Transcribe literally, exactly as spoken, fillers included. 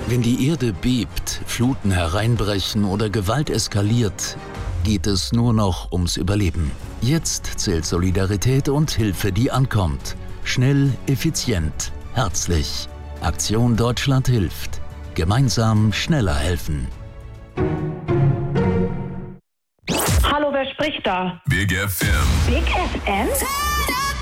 Wenn die Erde bebt, Fluten hereinbrechen oder Gewalt eskaliert, geht es nur noch ums Überleben. Jetzt zählt Solidarität und Hilfe, die ankommt. Schnell, effizient, herzlich. Aktion Deutschland hilft. Gemeinsam schneller helfen. Hallo, wer spricht da? Big F M. Big F M?